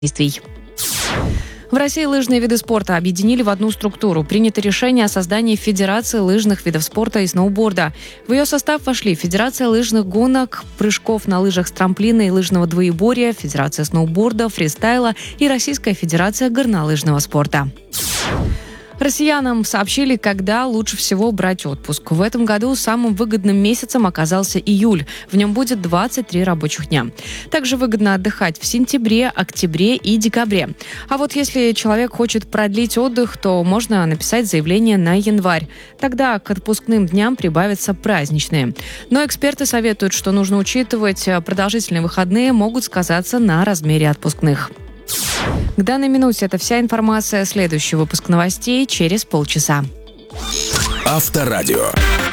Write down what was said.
действий. В России лыжные виды спорта объединили в одну структуру. Принято решение о создании Федерации лыжных видов спорта и сноуборда. В ее состав вошли Федерация лыжных гонок, прыжков на лыжах с трамплина и лыжного двоеборья, Федерация сноуборда, фристайла и Российская Федерация горнолыжного спорта. Россиянам сообщили, когда лучше всего брать отпуск. В этом году самым выгодным месяцем оказался июль. В нем будет 23 рабочих дня. Также выгодно отдыхать в сентябре, октябре и декабре. А вот если человек хочет продлить отдых, то можно написать заявление на январь. Тогда к отпускным дням прибавятся праздничные. Но эксперты советуют, что нужно учитывать, продолжительные выходные могут сказаться на размере отпускных. К данной минуте это вся информация. Следующий выпуск новостей через полчаса. Авторадио.